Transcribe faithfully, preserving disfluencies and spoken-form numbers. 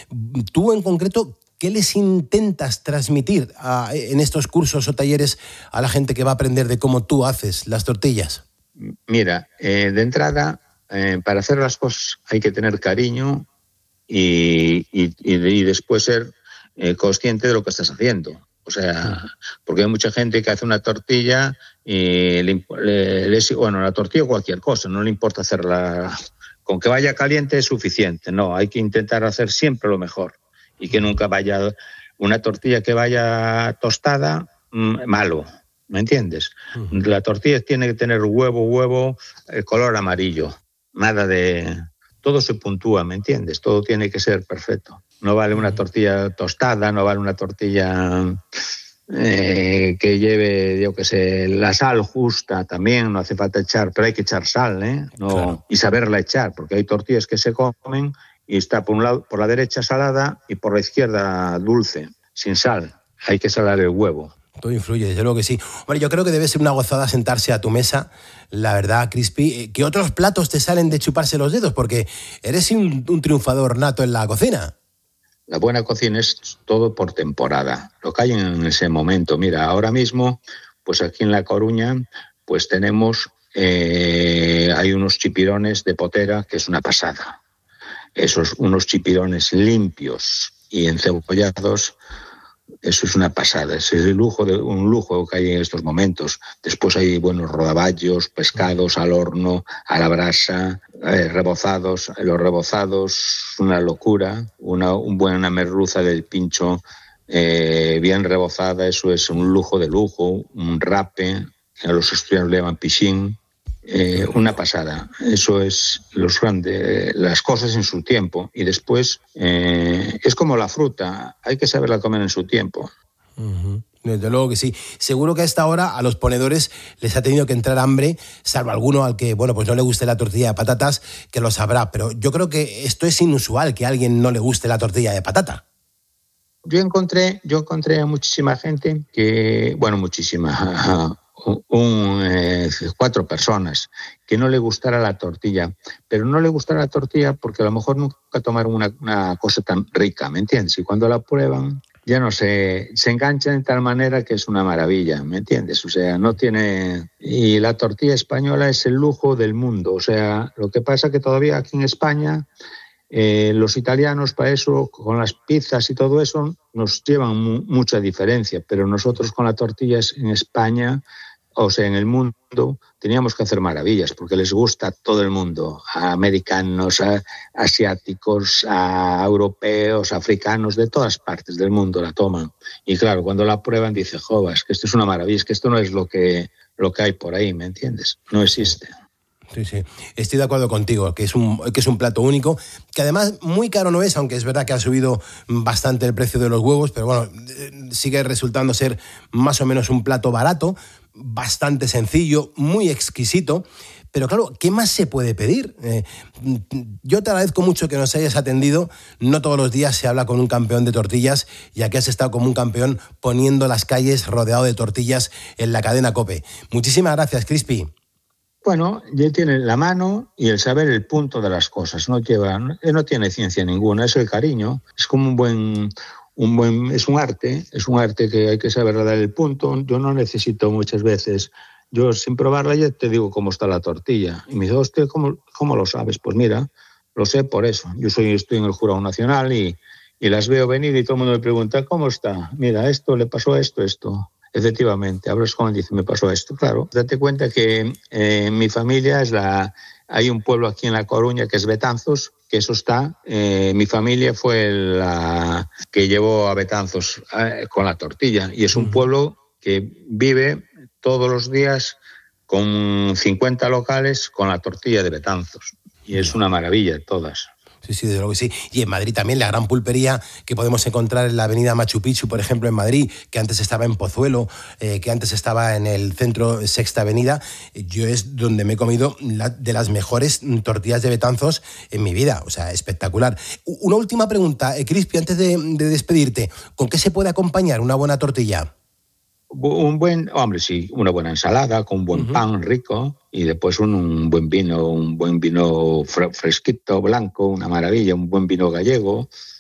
Tú, en concreto, ¿qué les intentas transmitir a, en estos cursos o talleres a la gente que va a aprender de cómo tú haces las tortillas? Mira, eh, de entrada, eh, para hacer las cosas hay que tener cariño y, y, y después ser eh, consciente de lo que estás haciendo. O sea, porque hay mucha gente que hace una tortilla y le, le, le, bueno, la tortilla o cualquier cosa, no le importa hacerla. Con que vaya caliente es suficiente. No, hay que intentar hacer siempre lo mejor y que nunca vaya una tortilla que vaya tostada, mmm, malo. ¿Me entiendes? Uh-huh. La tortilla tiene que tener huevo, huevo, el color amarillo. Nada de... Todo se puntúa, ¿me entiendes? Todo tiene que ser perfecto. No vale una tortilla tostada, no vale una tortilla eh, que lleve, yo qué sé, la sal justa también. No hace falta echar, pero hay que echar sal, ¿eh? No, claro. Y saberla echar, porque hay tortillas que se comen y está por un lado, por la derecha salada y por la izquierda dulce, sin sal. Hay que salar el huevo. Todo influye, desde luego que sí. Bueno, yo creo que debe ser una gozada sentarse a tu mesa, la verdad, Crispy. ¿Qué otros platos te salen de chuparse los dedos? Porque eres un, un triunfador nato en la cocina. La buena cocina es todo por temporada, lo que hay en ese momento. Mira, ahora mismo, pues aquí en La Coruña, pues tenemos, eh, hay unos chipirones de potera que es una pasada. Esos, unos chipirones limpios y encebollados, eso es una pasada, es el lujo de, un lujo que hay en estos momentos. Después hay buenos rodaballos, pescados al horno, a la brasa, eh, rebozados. Los rebozados, una locura. Una, un buena merluza del pincho eh, bien rebozada, eso es un lujo de lujo. Un rape, a los asturianos le llaman pichín. Eh, una pasada. Eso es los grandes, las cosas en su tiempo. Y después eh, es como la fruta, hay que saberla comer en su tiempo. Uh-huh. Desde luego que sí. Seguro que a esta hora a los ponedores les ha tenido que entrar hambre, salvo alguno al que, bueno, pues no le guste la tortilla de patatas, que lo sabrá. Pero yo creo que esto es inusual, que a alguien no le guste la tortilla de patata. Yo encontré, yo encontré a muchísima gente que, bueno, muchísima... Un, eh, cuatro personas que no le gustara la tortilla, pero no le gustara la tortilla porque a lo mejor nunca tomaron una, una cosa tan rica, ¿me entiendes? Y cuando la prueban ya no se, se enganchan de tal manera que es una maravilla, ¿me entiendes? O sea, no tiene... Y la tortilla española es el lujo del mundo, o sea, lo que pasa que todavía aquí en España eh, los italianos para eso, con las pizzas y todo eso, nos llevan mu- mucha diferencia, pero nosotros con las tortillas en España... O sea, en el mundo teníamos que hacer maravillas porque les gusta a todo el mundo, a americanos, a asiáticos, a europeos, a africanos, de todas partes del mundo la toman. Y claro, cuando la prueban dice, joder, es que esto es una maravilla, es que esto no es lo que, lo que hay por ahí, ¿me entiendes? No existe. Sí, sí, estoy de acuerdo contigo, que es un que es un plato único, que además muy caro no es, aunque es verdad que ha subido bastante el precio de los huevos, pero bueno, sigue resultando ser más o menos un plato barato, bastante sencillo, muy exquisito. Pero claro, ¿qué más se puede pedir? Eh, yo te agradezco mucho que nos hayas atendido. No todos los días se habla con un campeón de tortillas, y aquí has estado como un campeón poniendo las calles rodeado de tortillas en la cadena COPE. Muchísimas gracias, Crispy. Bueno, él tiene la mano y el saber el punto de las cosas. No lleva, no tiene ciencia ninguna, es el cariño. Es como un buen, un buen, es un arte, es un arte que hay que saber dar el punto. Yo no necesito muchas veces, yo sin probarla ya te digo cómo está la tortilla. Y me dice, hostia, ¿cómo, cómo lo sabes? Pues mira, lo sé por eso. Yo soy, estoy en el Jurado Nacional y, y las veo venir y todo el mundo me pregunta, ¿cómo está? Mira, esto le pasó esto, esto. Efectivamente, hablas con él y dice, me pasó esto. Claro, date cuenta que eh, mi familia es la... Hay un pueblo aquí en La Coruña que es Betanzos, que eso está... Eh, mi familia fue la que llevó a Betanzos eh, con la tortilla. Y es un pueblo que vive todos los días con cincuenta locales con la tortilla de Betanzos. Y es una maravilla, todas. Sí, sí, desde luego que sí. Y en Madrid también, la gran pulpería que podemos encontrar en la avenida Machu Picchu, por ejemplo, en Madrid, que antes estaba en Pozuelo, eh, que antes estaba en el centro Sexta Avenida. Yo es donde me he comido la, de las mejores tortillas de Betanzos en mi vida. O sea, espectacular. Una última pregunta, eh, Crispy, antes de, de despedirte. ¿Con qué se puede acompañar una buena tortilla? Un buen, hombre, sí, una buena ensalada con un buen uh-huh. pan rico y después un, un buen vino, un buen vino fresquito, blanco, una maravilla, un buen vino gallego.